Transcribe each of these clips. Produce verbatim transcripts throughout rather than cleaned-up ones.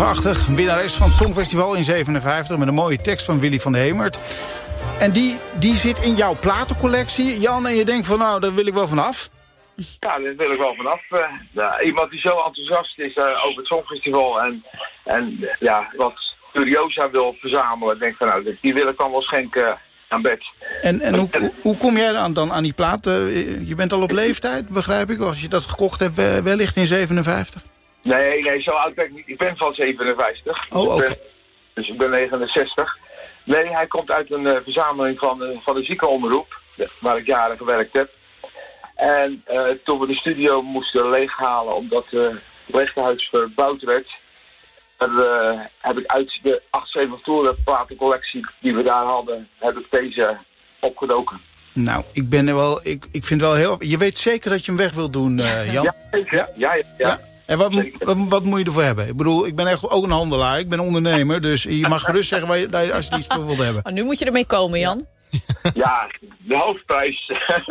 Prachtig. Winnares van het Songfestival in zevenenvijftig... met een mooie tekst van Willy van der Hemert. En die, die zit in jouw platencollectie, Jan. En je denkt van, nou, daar wil ik wel vanaf. Ja, daar wil ik wel vanaf. Uh, ja, iemand die zo enthousiast is uh, over het Songfestival... en, en uh, ja, wat curiosa wil verzamelen. Ik denk van, nou, die wil ik dan wel schenken aan Bert. En, en hoe, hoe, hoe kom jij dan, dan aan die platen? Je bent al op leeftijd, begrijp ik, als je dat gekocht hebt wellicht in zevenenvijftig? Nee, nee, zo oud ben ik niet. Ik ben van zevenenvijftig. Oh, oké. Okay. Dus ik ben negenenzestig. Nee, hij komt uit een uh, verzameling van, uh, van de ziekenomroep, waar ik jaren gewerkt heb. En uh, toen we de studio moesten leeghalen omdat uh, het rechthuis verbouwd werd, uh, heb ik uit de achtentzeventig toeren platencollectie die we daar hadden, heb ik deze opgedoken. Nou, ik ben er wel, ik, ik vind wel heel... Je weet zeker dat je hem weg wilt doen, uh, Jan? Ja, zeker. Ja, ja. ja. ja. En wat, wat, wat moet je ervoor hebben? Ik bedoel, ik ben echt ook een handelaar, ik ben ondernemer, dus je mag gerust zeggen waar je, als je iets voor wilt hebben. Oh, nu moet je ermee komen, Jan. Ja, de hoofdprijs.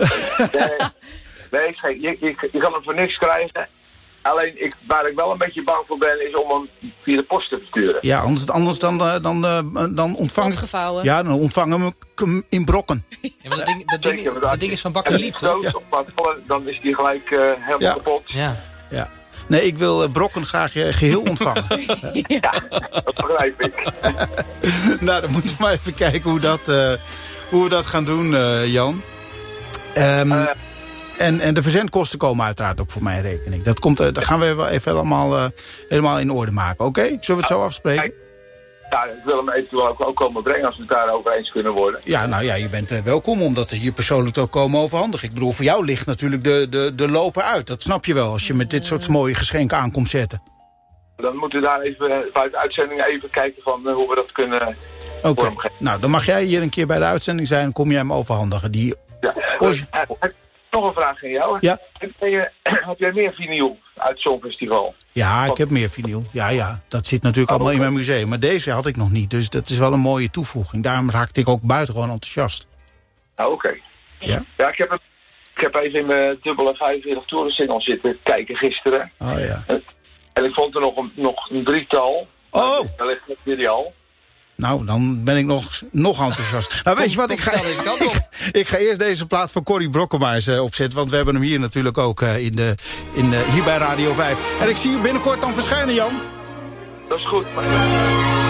nee, nee je, je, je kan hem voor niks krijgen. Alleen ik, waar ik wel een beetje bang voor ben, is om hem via de post te versturen. Ja, anders, anders dan, dan, dan, dan ontvang ik ja, dan ontvangen we hem in brokken. Ja, maar dat ding, dat ding, dat ding is van bakkeliet, toch? Ja. Dan is die gelijk uh, helemaal ja. kapot. Ja. Ja. Nee, ik wil uh, brokken graag je geheel ontvangen. Ja, dat begrijp ik. Nou, dan moeten we maar even kijken hoe, dat, uh, hoe we dat gaan doen, uh, Jan. Um, uh, en, en de verzendkosten komen uiteraard ook voor mijn rekening. Dat, komt, uh, dat gaan we even allemaal, uh, helemaal in orde maken. Oké? Okay? Zullen we het zo afspreken? Ja, ik wil hem eventueel ook, ook komen brengen als we het daarover eens kunnen worden. Ja, nou ja, je bent uh, welkom om dat hier persoonlijk te komen overhandigen. Ik bedoel, voor jou ligt natuurlijk de, de, de loper uit. Dat snap je wel als je met dit soort mooie geschenken aankomt zetten. Dan moeten we daar even bij de uitzending even kijken van uh, hoe we dat kunnen Oké, okay. Nou dan mag jij hier een keer bij de uitzending zijn en kom jij hem overhandigen. Die... Ja. Orge... Uh, uh, nog een vraag aan jou. Ja? Heb jij, heb jij meer vinyl uit het Songfestival? Ja, ik heb meer vinyl. Ja, ja. Dat zit natuurlijk oh, allemaal okay. in mijn museum. Maar deze had ik nog niet. Dus dat is wel een mooie toevoeging. Daarom raakte ik ook buitengewoon enthousiast. Ah, oké. Okay. Ja? Ja, ik heb, ik heb even in mijn dubbele vijfenveertig toeren single zitten kijken gisteren. Oh ja. En, en ik vond er nog een, nog een drietal. Oh! Daar ligt het jullie al. Nou, dan ben ik nog, nog enthousiast. Nou, weet je wat, ik ga, ik, ik ga eerst deze plaat van Corrie Brokkema eens uh, opzetten. Want we hebben hem hier natuurlijk ook uh, in de, in de, hier bij Radio vijf. En ik zie je binnenkort dan verschijnen, Jan. Dat is goed. Maar...